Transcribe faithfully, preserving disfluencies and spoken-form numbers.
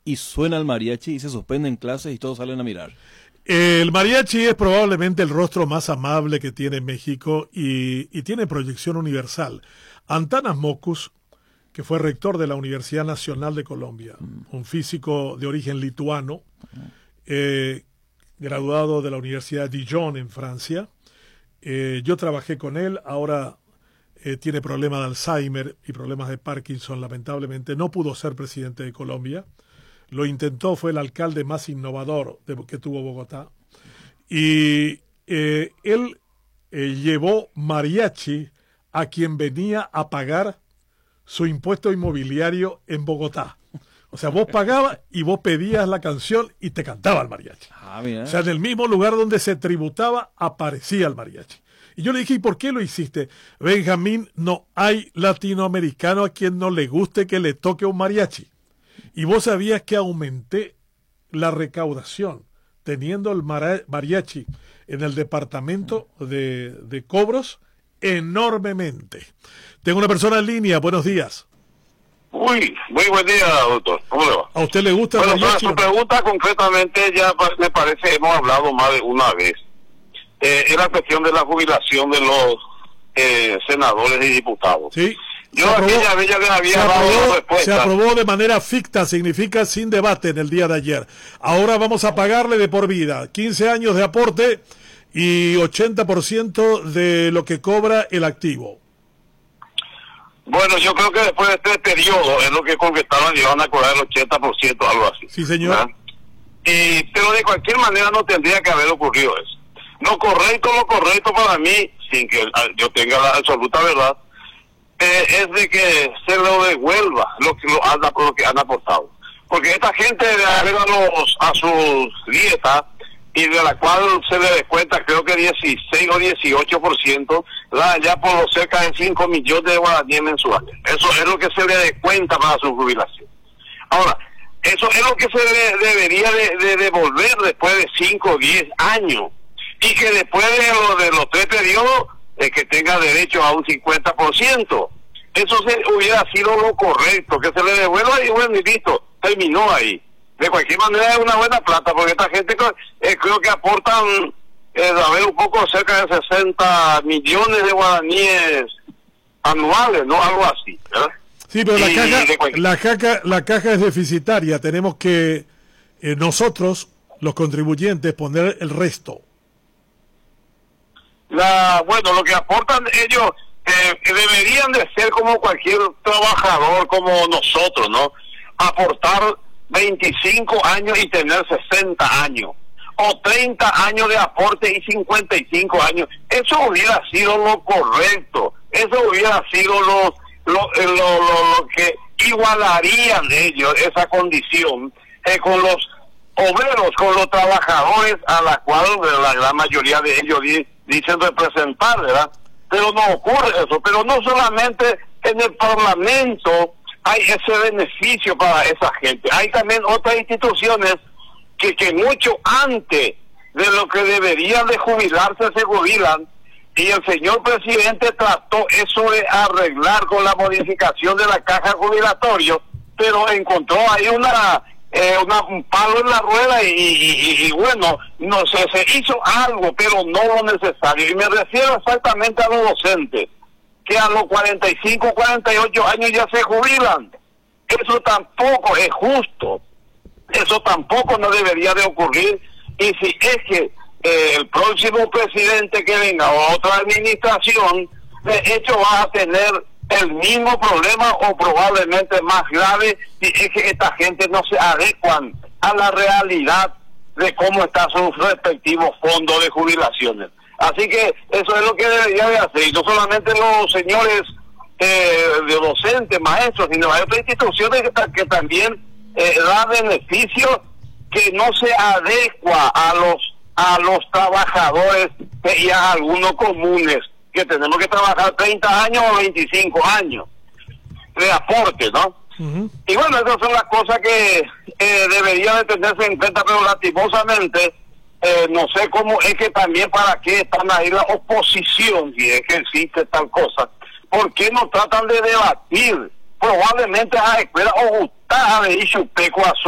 y suena el mariachi y se suspenden clases y todos salen a mirar. El mariachi es probablemente el rostro más amable que tiene México y, y tiene proyección universal. Antanas Mockus, que fue rector de la Universidad Nacional de Colombia, mm. un físico de origen lituano, eh, graduado de la Universidad de Dijon en Francia. Eh, yo trabajé con él, ahora eh, tiene problemas de Alzheimer y problemas de Parkinson, lamentablemente. No pudo ser presidente de Colombia. Lo intentó, fue el alcalde más innovador de, que tuvo Bogotá. Y eh, él eh, llevó mariachi a quien venía a pagar su impuesto inmobiliario en Bogotá. O sea, vos pagabas y vos pedías la canción y te cantaba el mariachi. Ah, mira. O sea, en el mismo lugar donde se tributaba, aparecía el mariachi. Y yo le dije, ¿y por qué lo hiciste? Benjamín, no hay latinoamericano a quien no le guste que le toque un mariachi. Y vos sabías que aumenté la recaudación teniendo el mariachi en el departamento de, de cobros enormemente. Tengo una persona en línea, buenos días. Uy, muy buen día, doctor. ¿Cómo le va? ¿A usted le gusta bueno, el mariachi? Su pregunta concretamente ya me parece hemos hablado más de una vez. Eh, es la cuestión de la jubilación de los eh, senadores y diputados. Sí. Yo se aprobó, aquella vez ya les había se dado aprobó, la respuesta. Se aprobó de manera ficta, significa sin debate en el día de ayer. Ahora vamos a pagarle de por vida quince años de aporte y ochenta por ciento de lo que cobra el activo. Bueno, yo creo que después de este periodo es lo que concretaron y van a cobrar el ochenta por ciento, algo así. Sí, señor. ¿Verdad? Y, pero de cualquier manera no tendría que haber ocurrido eso. Lo correcto, lo correcto para mí, sin que yo tenga la absoluta verdad, eh, es de que se lo devuelva lo que, lo, han, lo que han aportado. Porque esta gente de haber a, los, a sus dietas, y de la cual se le descuenta creo que dieciséis o dieciocho por ciento, da ya por los cerca de cinco millones de guaraníes mensuales. Eso es lo que se le descuenta para su jubilación. Ahora, eso es lo que se le debería de, de devolver después de cinco o diez años. Y que después de, lo, de los tres periodos, eh, que tenga derecho a un cincuenta por ciento. Eso se, hubiera sido lo correcto, que se le devuelva y bueno, y listo, terminó ahí. De cualquier manera es una buena plata, porque esta gente eh, creo que aportan, eh, a ver, un poco cerca de sesenta millones de guaraníes anuales, ¿no? Algo así, ¿verdad? Sí, pero la y, caja, cualquier... la caja, la caja es deficitaria. Tenemos que eh, nosotros, los contribuyentes, poner el resto. La, bueno, lo que aportan ellos eh, deberían de ser como cualquier trabajador, como nosotros, ¿no? Aportar veinticinco años y tener sesenta años, o treinta años de aporte y cincuenta y cinco años. Eso hubiera sido lo correcto, eso hubiera sido lo, lo, lo, lo, lo que igualarían ellos, esa condición, eh, con los obreros, con los trabajadores, a la cual la gran mayoría de ellos di, dicen representar, ¿verdad? Pero no ocurre eso, pero no solamente en el Parlamento hay ese beneficio para esa gente. Hay también otras instituciones que, que mucho antes de lo que deberían de jubilarse se jubilan, y el señor presidente trató eso de arreglar con la modificación de la caja jubilatoria, pero encontró ahí una, eh, una un palo en la rueda y, y, y bueno, no sé, se hizo algo, pero no lo necesario. Y me refiero exactamente a los docentes, que a los cuarenta y cinco, cuarenta y ocho años ya se jubilan. Eso tampoco es justo. Eso tampoco no debería de ocurrir. Y si es que eh, el próximo presidente que venga o otra administración, de hecho va a tener el mismo problema o probablemente más grave, si es que esta gente no se adecuan a la realidad de cómo están sus respectivos fondos de jubilaciones. Así que eso es lo que debería de hacer, y no solamente los señores eh, de docentes, maestros, sino hay otras instituciones que, que también eh, dan beneficios que no se adecua a los a los trabajadores que, y a algunos comunes que tenemos que trabajar treinta años o veinticinco años de aporte, ¿no? Uh-huh. Y bueno, esas son las cosas que eh, deberían de tenerse en cuenta, pero lastimosamente Eh, no sé cómo es que también para qué están ahí la oposición, si es que existe tal cosa. ¿Por qué no tratan de debatir? Probablemente a la escuela o gustar de Ixupeco